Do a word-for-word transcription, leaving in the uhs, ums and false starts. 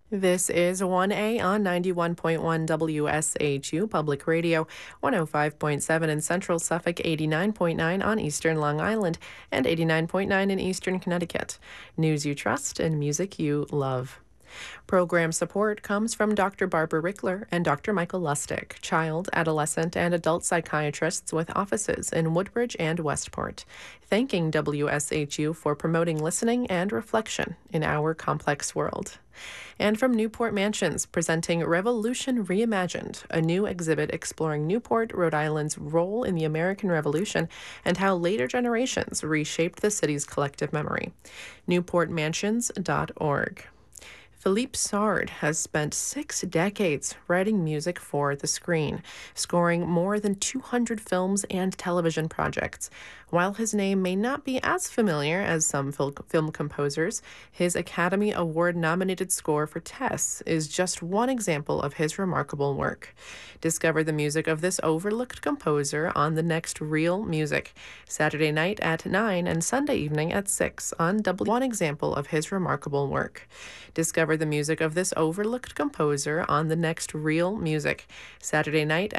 This is one A on ninety-one point one W S H U Public Radio, one oh five point seven in Central Suffolk, eighty-nine point nine on Eastern Long Island, and eighty-nine point nine in Eastern Connecticut. News you trust and music you love. Program support comes from Doctor Barbara Rickler and Doctor Michael Lustig, child, adolescent, and adult psychiatrists with offices in Woodbridge and Westport, thanking W S H U for promoting listening and reflection in our complex world. And from Newport Mansions, presenting Revolution Reimagined, a new exhibit exploring Newport, Rhode Island's role in the American Revolution and how later generations reshaped the city's collective memory. newport mansions dot org. Philippe Sard has spent six decades writing music for the screen, scoring more than two hundred films and television projects. While his name may not be as familiar as some fil- film composers, his Academy Award-nominated score for Tess is just one example of his remarkable work. Discover the music of this overlooked composer on the next Real Music, Saturday night at nine and Sunday evening at six on W. One example of his remarkable work. Discover the music of this overlooked composer on the next Real Music, Saturday night